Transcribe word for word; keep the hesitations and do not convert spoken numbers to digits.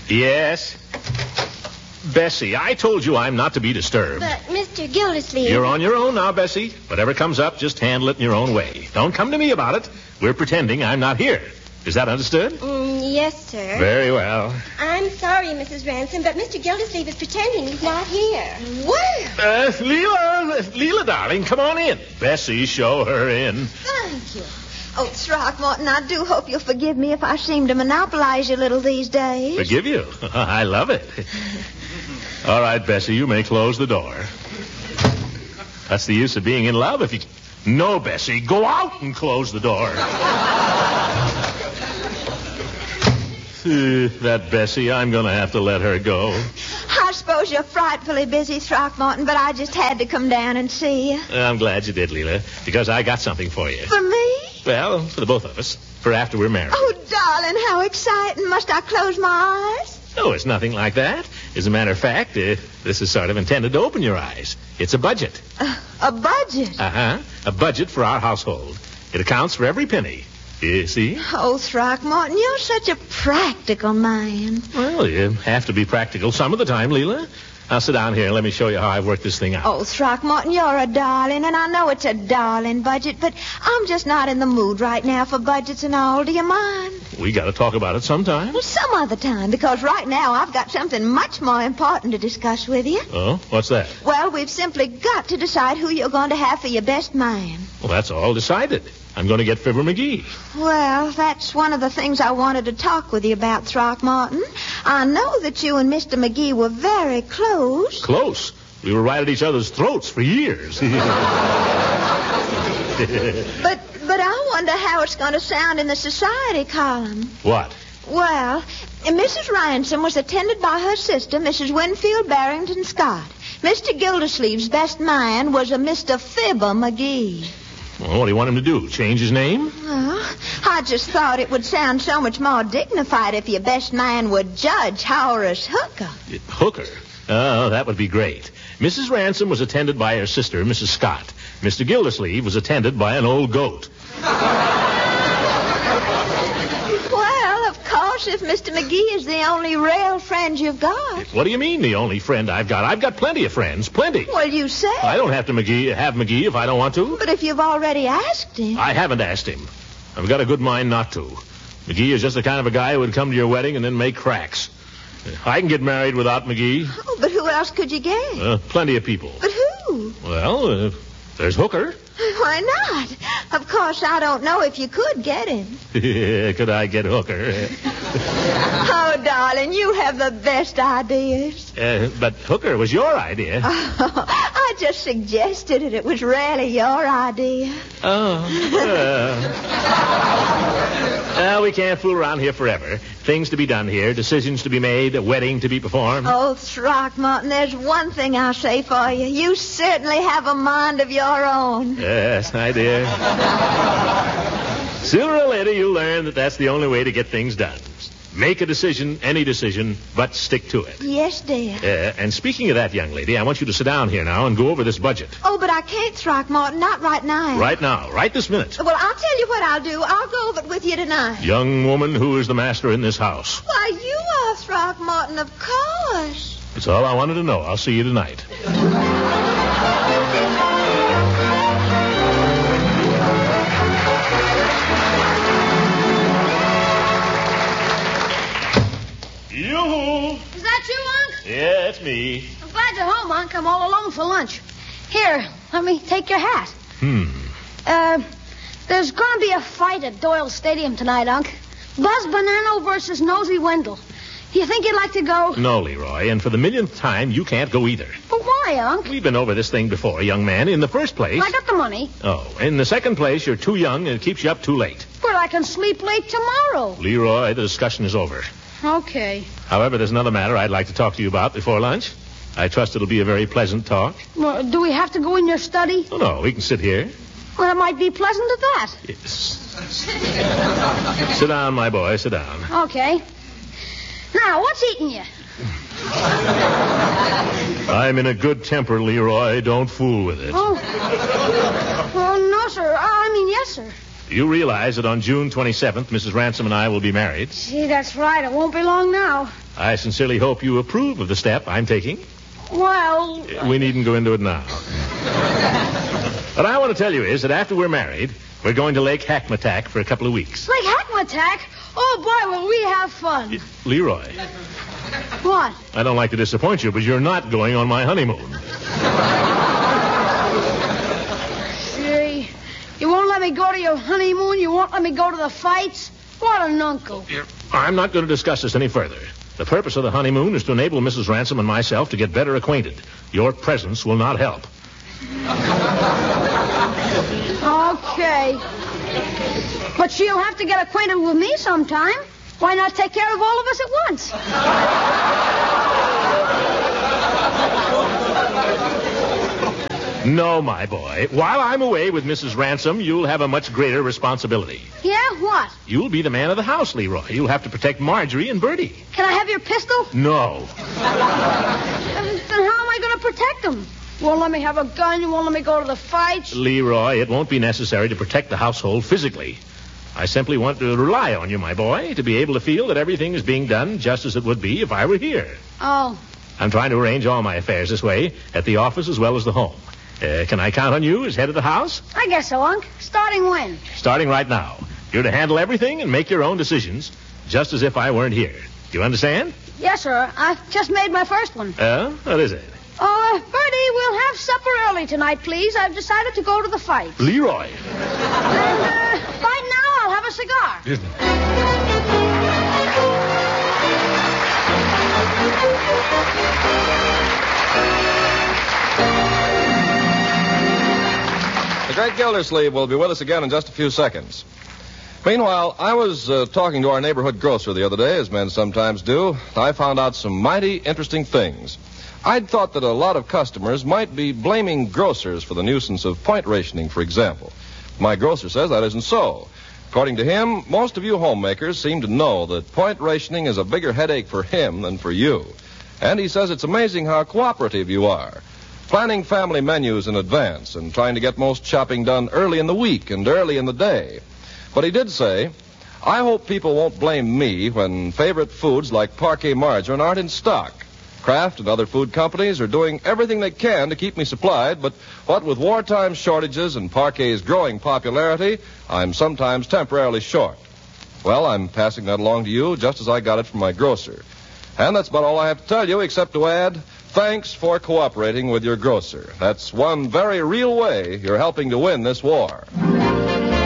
Yes? Bessie, I told you I'm not to be disturbed. But, Mister Gildersleeve... You're on your own now, Bessie. Whatever comes up, just handle it in your own way. Don't come to me about it. We're pretending I'm not here. Is that understood? Mm, yes, sir. Very well. I'm sorry, Missus Ransom, but Mister Gildersleeve is pretending he's not here. Where? Uh, Leela, Leela, darling, come on in. Bessie, show her in. Thank you. Oh, Throckmorton, I do hope you'll forgive me if I seem to monopolize you a little these days. Forgive you? I love it. All right, Bessie, you may close the door. That's the use of being in love if you... No, Bessie, go out and close the door. Uh, that Bessie, I'm going to have to let her go. I suppose you're frightfully busy, Throckmorton, but I just had to come down and see you. I'm glad you did, Leela, because I got something for you. For me? Well, for the both of us, for after we're married. Oh, darling, how exciting. Must I close my eyes? No, it's nothing like that. As a matter of fact, uh, this is sort of intended to open your eyes. It's a budget. Uh, a budget? Uh-huh. A budget for our household. It accounts for every penny. You see? Oh, Throckmorton, you're such a practical man. Well, you have to be practical some of the time, Leela. Now sit down here and let me show you how I've worked this thing out. Oh, Throckmorton, you're a darling, and I know it's a darling budget, but I'm just not in the mood right now for budgets and all. Do you mind? We got to talk about it sometime. Well, some other time, because right now I've got something much more important to discuss with you. Oh, what's that? Well, we've simply got to decide who you're going to have for your best man. Well, that's all decided. I'm going to get Fibber McGee. Well, that's one of the things I wanted to talk with you about, Throckmorton. I know that you and Mister McGee were very close. Close? We were right at each other's throats for years. but but I wonder how it's going to sound in the society column. What? Well, Missus Ransom was attended by her sister, Missus Winfield Barrington Scott. Mister Gildersleeve's best man was a Mister Fibber McGee. Well, what do you want him to do? Change his name? Oh, I just thought it would sound so much more dignified if your best man were Judge Horace Hooker. Hooker? Oh, that would be great. Missus Ransom was attended by her sister, Missus Scott. Mister Gildersleeve was attended by an old goat. Well, of course, if Mister McGee is the only real friend you've got. What do you mean, the only friend I've got? I've got plenty of friends, plenty. Well, you say. I don't have to McGee, have McGee if I don't want to. But if you've already asked him. I haven't asked him. I've got a good mind not to. McGee is just the kind of a guy who would come to your wedding and then make cracks. I can get married without McGee. Oh, but who else could you get? Uh, plenty of people. But who? Well, uh, there's Hooker. Why not? Of course, I don't know if you could get him. Could I get Hooker? Oh, darling, you have the best ideas. Uh, but Hooker was your idea. Oh, I just suggested it. It was really your idea. Oh. Uh. Well, we can't fool around here forever. Things to be done here, decisions to be made, a wedding to be performed. Oh, Throckmorton, there's one thing I'll say for you. You certainly have a mind of your own. Yes, my dear. Sooner or later, you'll learn that that's the only way to get things done. Make a decision, any decision, but stick to it. Yes, dear. Uh, and speaking of that, young lady, I want you to sit down here now and go over this budget. Oh, but I can't, Throckmorton. Not right now. Right now. Right this minute. Well, I'll tell you what I'll do. I'll go over it with you tonight. Young woman, who is the master in this house? Why, you are, Throckmorton, of course. That's all I wanted to know. I'll see you tonight. Yoo-hoo! Is that you, Unc? Yeah, it's me. I'm glad you're home, Unc. I'm all alone for lunch. Here, let me take your hat. Hmm. Uh, there's going to be a fight at Doyle Stadium tonight, Unc. Buzz Bonanno versus Nosy Wendell. You think you'd like to go? No, Leroy, and for the millionth time, you can't go either. But why, Unc? We've been over this thing before, young man. In the first place... I got the money. Oh, in the second place, you're too young and it keeps you up too late. But I can sleep late tomorrow. Leroy, the discussion is over. Okay. However, there's another matter I'd like to talk to you about before lunch. I trust it'll be a very pleasant talk. Well, do we have to go in your study? Oh, no, we can sit here. Well, it might be pleasant at that. Yes. Sit down, my boy, sit down. Okay. Now, what's eating you? I'm in a good temper, Leroy. Don't fool with it. Oh. Oh, no, sir. I mean, yes, sir. You realize that on June twenty-seventh, Missus Ransom and I will be married. Gee, that's right. It won't be long now. I sincerely hope you approve of the step I'm taking. Well... We needn't go into it now. What I want to tell you is that after we're married, we're going to Lake Hackmatack for a couple of weeks. Lake Hackmatack? Oh, boy, will we have fun. Leroy. What? I don't like to disappoint you, but you're not going on my honeymoon. Gee, you won't let me go to your honeymoon? You won't let me go to the fights? What an uncle. I'm not going to discuss this any further. The purpose of the honeymoon is to enable Missus Ransom and myself to get better acquainted. Your presence will not help. Okay. But she'll have to get acquainted with me sometime. Why not take care of all of us at once? No, my boy. While I'm away with Missus Ransom, you'll have a much greater responsibility. Yeah, what? You'll be the man of the house, Leroy. You'll have to protect Marjorie and Bertie. Can I have your pistol? No. Then how am I going to protect them? Won't let me have a gun. You won't let me go to the fights. Leroy, it won't be necessary to protect the household physically. I simply want to rely on you, my boy, to be able to feel that everything is being done just as it would be if I were here. Oh. I'm trying to arrange all my affairs this way, at the office as well as the home. Uh, can I count on you as head of the house? I guess so, Unc. Starting when? Starting right now. You're to handle everything and make your own decisions, just as if I weren't here. Do you understand? Yes, sir. I've just made my first one. Uh, what is it? Uh, Bertie, we'll have supper early tonight, please. I've decided to go to the fight. Leroy. And, uh, right now I'll have a cigar. The great Gildersleeve will be with us again in just a few seconds. Meanwhile, I was uh, talking to our neighborhood grocer the other day, as men sometimes do. I found out some mighty interesting things. I'd thought that a lot of customers might be blaming grocers for the nuisance of point rationing, for example. My grocer says that isn't so. According to him, most of you homemakers seem to know that point rationing is a bigger headache for him than for you. And he says it's amazing how cooperative you are, planning family menus in advance and trying to get most shopping done early in the week and early in the day. But he did say, I hope people won't blame me when favorite foods like Parquet margarine aren't in stock. Kraft and other food companies are doing everything they can to keep me supplied, but what with wartime shortages and Parquet's growing popularity, I'm sometimes temporarily short. Well, I'm passing that along to you just as I got it from my grocer. And that's about all I have to tell you, except to add, thanks for cooperating with your grocer. That's one very real way you're helping to win this war.